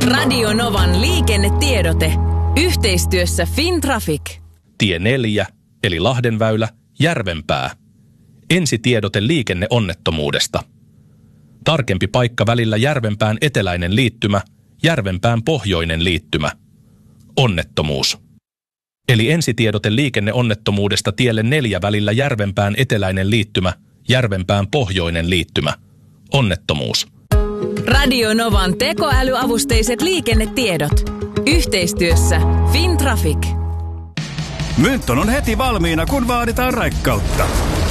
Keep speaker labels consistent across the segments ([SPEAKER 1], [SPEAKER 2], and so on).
[SPEAKER 1] Radio Novan liikennetiedote. Yhteistyössä Fintraffic.
[SPEAKER 2] Tie 4, eli Lahdenväylä, Järvenpää. Ensitiedote liikenneonnettomuudesta. Tarkempi paikka välillä Järvenpään eteläinen liittymä, Järvenpään pohjoinen liittymä. Onnettomuus. Eli ensitiedote liikenneonnettomuudesta tielle 4 välillä Järvenpään eteläinen liittymä, Järvenpään pohjoinen liittymä. Onnettomuus.
[SPEAKER 1] Radio Novan tekoälyavusteiset liikennetiedot. Yhteistyössä Fintraffic.
[SPEAKER 3] Mynton on heti valmiina, kun vaaditaan raikkautta.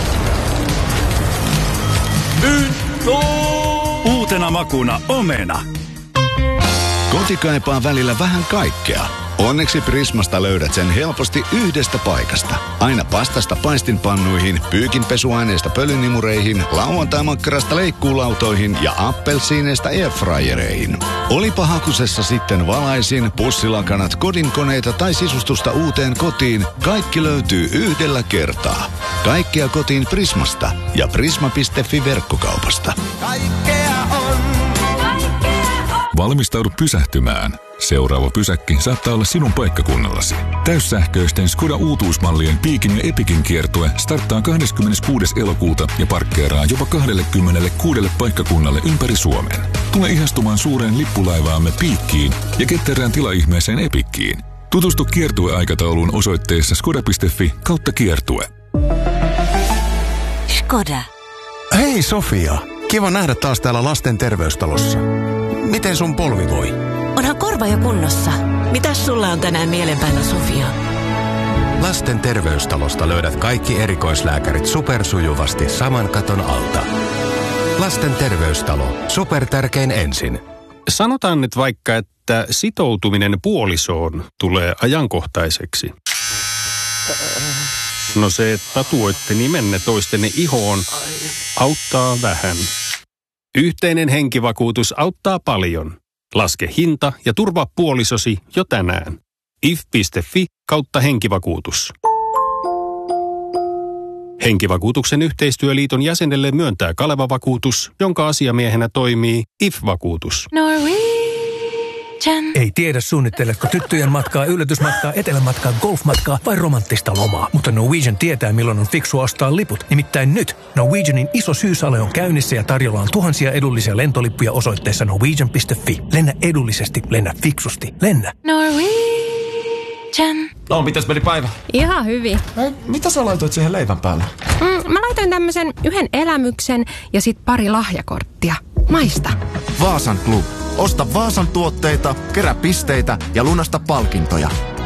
[SPEAKER 3] Mynto! Uutena makuna omena.
[SPEAKER 4] Koti kaipaa välillä vähän kaikkea. Onneksi Prismasta löydät sen helposti yhdestä paikasta. Aina pastasta paistinpannuihin, pyykinpesuaineista pölynimureihin, lauantai-makkarasta leikkuulautoihin ja appelsiineista airfryereihin. Olipa hakusessa sitten valaisin, pussilakanat, kodinkoneita tai sisustusta uuteen kotiin, kaikki löytyy yhdellä kertaa. Kaikkea kotiin Prismasta ja prisma.fi verkkokaupasta.
[SPEAKER 5] Kaikkea on.
[SPEAKER 6] Valmistaudu pysähtymään. Seuraava pysäkki saattaa olla sinun paikkakunnallasi. Täyssähköisten Skoda uutuusmallien Peakin ja Epicin kiertue starttaa 26. elokuuta ja parkkeeraa jopa 26 paikkakunnalle ympäri Suomen. Tule ihastumaan suureen lippulaivaamme Peakiin ja ketterään tilaihmeeseen Epickiin. Tutustu kiertueaikatauluun osoitteessa skoda.fi/kiertue.
[SPEAKER 7] Skoda.
[SPEAKER 8] Hei Sofia, kiva nähdä taas täällä lasten terveystalossa. Miten sun polvi voi?
[SPEAKER 7] Onhan korva jo kunnossa. Mitäs sulla on tänään mielenpäänä, Sofia?
[SPEAKER 8] Lasten terveystalosta löydät kaikki erikoislääkärit supersujuvasti saman katon alta. Lasten terveystalo. Supertärkein ensin.
[SPEAKER 9] Sanotaan nyt vaikka, että sitoutuminen puolisoon tulee ajankohtaiseksi. No se, että tatuoitte nimenne toistenne ihoon, auttaa vähän. Yhteinen henkivakuutus auttaa paljon. Laske hinta ja turvaa puolisosi jo tänään. if.fi/henkivakuutus. Henkivakuutuksen yhteistyöliiton jäsenelle myöntää Kaleva-vakuutus, jonka asiamiehenä toimii IF-vakuutus.
[SPEAKER 10] Ei tiedä, suunnitteletko tyttöjen matkaa, yllätysmatkaa, etelämatkaa, golfmatkaa vai romanttista lomaa. Mutta Norwegian tietää, milloin on fiksua ostaa liput. Nimittäin nyt Norwegianin iso syyssale on käynnissä ja tarjolla on tuhansia edullisia lentolippuja osoitteessa norwegian.fi. Lennä edullisesti, lennä fiksusti, lennä.
[SPEAKER 7] Norwegian.
[SPEAKER 11] No, mitäs meni päivä?
[SPEAKER 12] Ihan hyvin.
[SPEAKER 11] Mitä sä laitoit siihen leivän päälle?
[SPEAKER 12] Mä laitoin tämmöisen yhden elämyksen ja sit pari lahjakorttia. Maista.
[SPEAKER 13] Vaasan Club. Osta Vaasan tuotteita, kerää pisteitä ja lunasta palkintoja.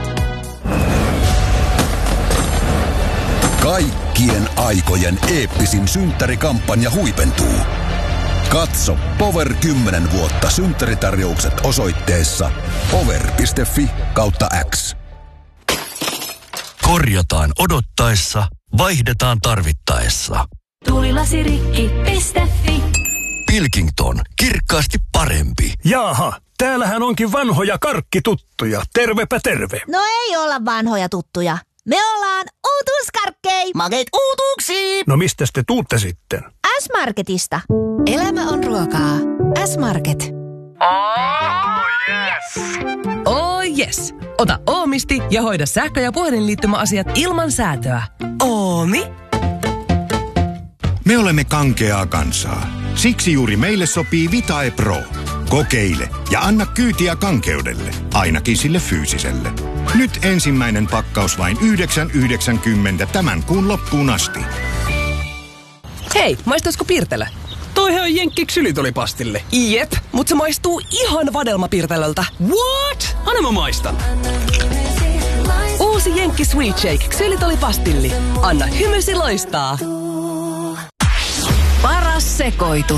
[SPEAKER 14] Kaikkien aikojen eeppisin synttärikampanja huipentuu. Katso Power 10 vuotta synttäritarjoukset osoitteessa power.fi/X.
[SPEAKER 15] Korjataan odottaessa, vaihdetaan tarvittaessa.
[SPEAKER 7] Tuulilasirikki.fi.
[SPEAKER 15] Pilkington, kirkkaasti parempi.
[SPEAKER 10] Jaaha, täällähän onkin vanhoja karkkituttuja. Tervepä terve.
[SPEAKER 16] No ei olla vanhoja tuttuja. Me ollaan uutuuskarkkei. Makeet uutuuksiin.
[SPEAKER 10] No mistäs te tuutte sitten?
[SPEAKER 16] S-Marketista. Elämä on ruokaa. S-Market.
[SPEAKER 17] Oh yes. Ota Oomisti ja hoida sähkö- ja puhelinliittymäasiat ilman säätöä. Oomi.
[SPEAKER 18] Me olemme kankeaa kansaa. Siksi juuri meille sopii Vitae Pro. Kokeile ja anna kyytiä kankeudelle, ainakin sille fyysiselle. Nyt ensimmäinen pakkaus vain 9,90 tämän kuun loppuun asti.
[SPEAKER 17] Hei, maistuisiko Pirtelö?
[SPEAKER 19] Toihan on Jenkki ksylitolipastille.
[SPEAKER 17] Jep, mutta se maistuu ihan vadelmapirtelöltä.
[SPEAKER 19] What? Anna mä maistan.
[SPEAKER 17] Uusi Jenkki Sweet Shake ksylitolipastilli. Anna hymysi loistaa.
[SPEAKER 1] Paras sekoitus.